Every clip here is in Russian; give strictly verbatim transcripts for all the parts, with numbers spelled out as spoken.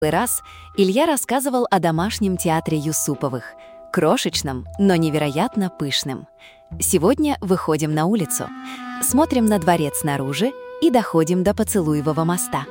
раз Илья рассказывал о домашнем театре Юсуповых, крошечном, но невероятно пышным. Сегодня выходим на улицу, смотрим на дворец снаружи и доходим до Поцелуевого моста.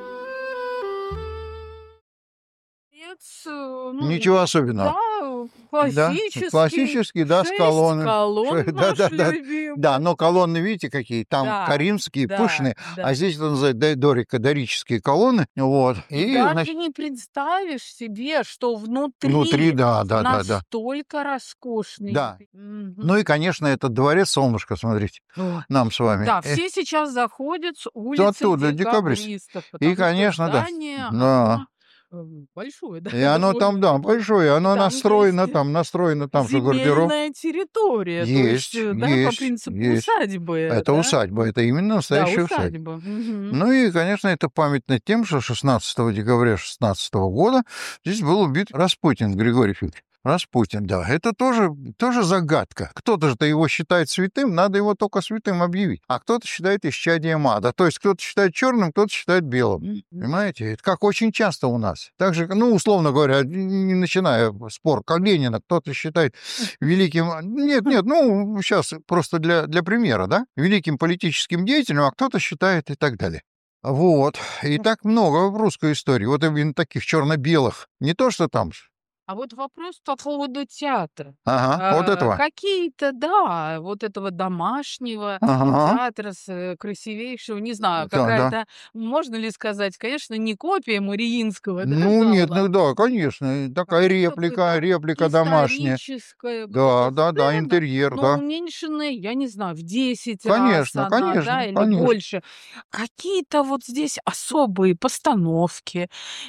Ну, Ничего особенного. да, Да, классический. классический, да, с Шесть колоннами. колонн Ш- Да, да, наш да. любимый. Да, но колонны, видите, какие? Там Да, каримские, да, пышные, да. а здесь это называют до- дорико, дорические колонны. Вот. И И, даже значит, не представишь себе, что внутри, внутри да, да, да, да. настолько роскошный. Да. Мгм. Ну и, конечно, этот дворец Солнышко, смотрите, О, нам с вами. Да, Э, все сейчас заходят с то улицы оттуда, декабрист. Декабристов, И, потому что конечно, да. здание, Да. оно м, большое, да, И оно там, довольно. да, большое, оно Там настроено есть там, настроено там, что гардероб. земельная территория, то есть, Есть, э, да, по есть, принципу есть. усадьбы, Это да? усадьба, это именно Да, настоящая усадьба. усадьба. Мгм. Ну и, конечно, это памятно тем, что шестнадцатого декабря шестнадцатого года здесь был убит Распутин Григорий Федорович. Распутин, да. Это тоже, тоже загадка. Кто-то же его считает святым, надо его только святым объявить. А кто-то считает исчадием ада. То есть кто-то считает черным, кто-то считает белым. Мгм. Понимаете? Это как очень часто у нас. Так же, ну, условно говоря, не начиная спор, как Ленина, кто-то считает великим... Нет, нет, ну, сейчас просто для, для примера, да? Великим политическим деятелем, а кто-то считает и так далее. Вот. И так много в русской истории. Вот именно таких черно-белых. Не то, что там... А вот вопрос по поводу театра. Ага, вот А, этого. какие-то, да, вот этого домашнего Ага. театра с э, красивейшего, не знаю, Да, да. какая-то, можно ли сказать, конечно, не копия Мариинского, да, Ну, нет, зала, ну да, конечно. Такая как будто бы реплика, там реплика домашняя. историческая Да, какая-то да, да, сцена, интерьер, но да. уменьшенная, я не знаю, в десять раз Конечно, она, да, конечно, или конечно. больше. Какие-то вот здесь особые постановки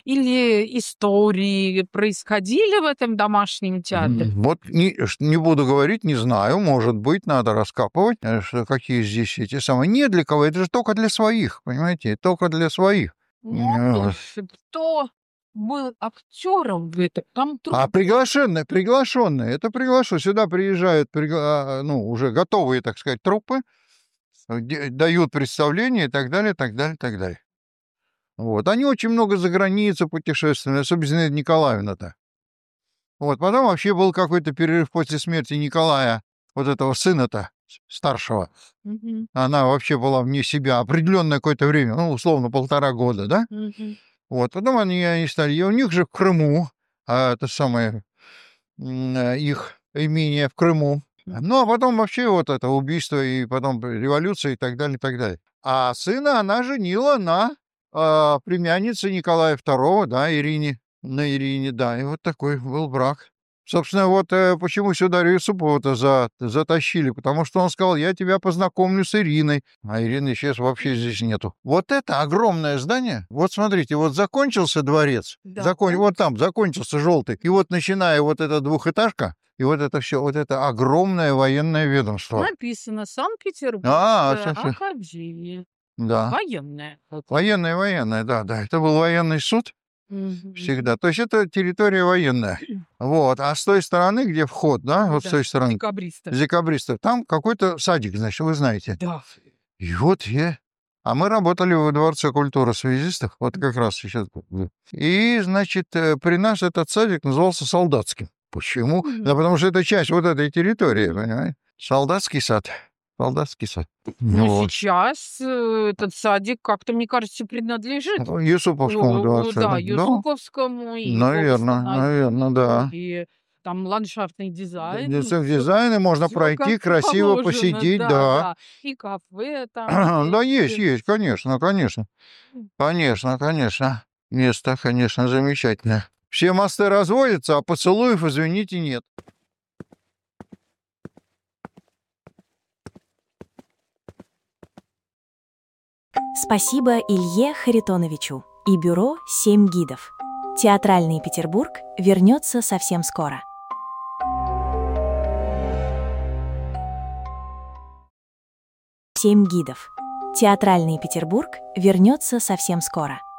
или истории происходили в этом домашнем театре? М, Вот не, ш- не буду говорить, не знаю, может быть, надо раскапывать, э, что какие здесь эти самые. Не для кого, это же только для своих, понимаете, только для своих. Ну, М, то вот. есть кто был актером в этом? Там А трудно. приглашенные, приглашенные, это приглашенные. Сюда приезжают, пригла- а, ну, уже готовые, так сказать, труппы, э, де- дают представление и так далее, так далее, так далее. Вот. Они очень много за границу путешествовали, особенно Зинаида Николаевна-то. Вот. Потом вообще был какой-то перерыв после смерти Николая, вот этого сына-то, с- старшего. Мгм, Она вообще была вне себя определенное какое-то время, ну, условно, полтора года, да? мгм. Вот. Потом они, они стали... И у них же в Крыму, а, это самое, м, э, их имение в Крыму. Ну, а потом вообще вот это убийство, и потом революция, и так далее, и так далее. А сына она женила на а, племяннице Николая второго, да, Ирине, на Ирине, да, и вот такой был брак. Собственно, вот э, почему сюда Юсупова-то за, затащили, потому что он сказал, я тебя познакомлю с Ириной, а Ирины сейчас вообще здесь нету. Вот это огромное здание, вот смотрите, вот закончился дворец, Да. закон... вот там закончился желтый, и вот начиная вот эта двухэтажка, и вот это все, вот это огромное военное ведомство. Написано А, Санкт-Петербургская слушай, академия. да. Военная. Военное, военное, да, да. Это был военный суд Мгм. всегда. То есть это территория военная. Вот. А с той стороны, где вход, да, вот с Да, той стороны, декабристов. с декабристов, там какой-то садик, значит, вы знаете. Да. И вот я... А мы работали в Дворце культуры связистов, вот как раз сейчас. И, значит, э, при нас этот садик назывался Солдатским. Почему? Мгм. Да потому что это часть вот этой территории, Мгм. понимаете? Солдатский сад. Солдатский сад. Ну, Вот. сейчас э, этот садик как-то, мне кажется, принадлежит Ну, Юсуповскому О, о, дворцу. да, Да, Юсуповскому и его наверное, наверное, восстановлению, да. и там ландшафтный дизайн, Дизайн все, дизайна можно все пройти, как красиво положено, посидеть, да, да. да. И кафе там Да, есть, есть. есть, конечно, конечно. Конечно, конечно. Место, конечно, замечательное. Все мосты разводятся, а поцелуев, извините, нет. Спасибо Илье Харитоновичу и бюро «Семь гидов». Театральный Петербург вернется совсем скоро. «Семь гидов». Театральный Петербург вернется совсем скоро.